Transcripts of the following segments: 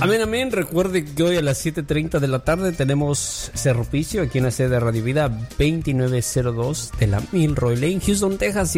Amén, amén. Recuerde que hoy a las 7:30 de la tarde tenemos servicio aquí en la sede de Radio Vida 2902 de la Milroy Lane, Houston, Texas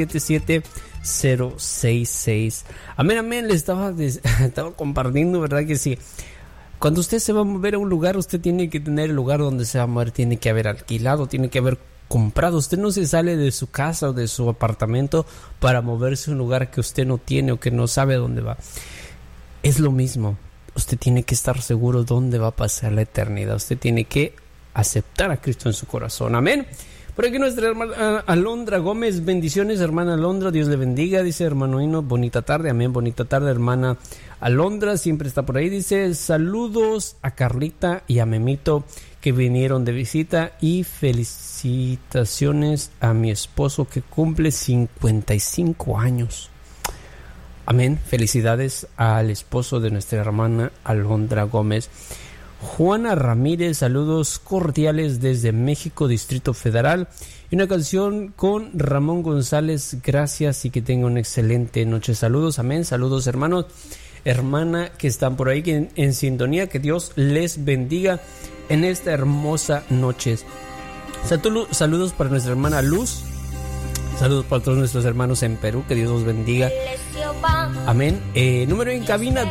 77066. Amén, amén. Le estaba compartiendo, ¿verdad que sí? Cuando usted se va a mover a un lugar, usted tiene que tener el lugar donde se va a mover, tiene que haber alquilado, tiene que haber comprado. Usted no se sale de su casa o de su apartamento para moverse a un lugar que usted no tiene o que no sabe dónde va. Es lo mismo. Usted tiene que estar seguro dónde va a pasar la eternidad. Usted tiene que aceptar a Cristo en su corazón. Amén. Por aquí nuestra hermana Alondra Gómez. Bendiciones, hermana Alondra. Dios le bendiga. Dice hermano Hino, bonita tarde. Amén, bonita tarde, hermana Alondra. Siempre está por ahí. Dice saludos a Carlita y a Memito que vinieron de visita. Y felicitaciones a mi esposo que cumple 55 años. Amén. Felicidades al esposo de nuestra hermana Alondra Gómez. Juana Ramírez, saludos cordiales desde México, Distrito Federal. Y una canción con Ramón González, gracias y que tenga una excelente noche. Saludos, amén. Saludos, hermanos, hermana que están por ahí en sintonía. Que Dios les bendiga en esta hermosa noche. Saludos para nuestra hermana Luz. Saludos para todos nuestros hermanos en Perú. Que Dios los bendiga. Amén. Número en cabina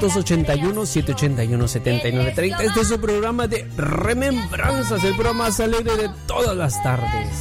281-781-7930. Este es su programa de Remembranzas, el programa más alegre de todas las tardes.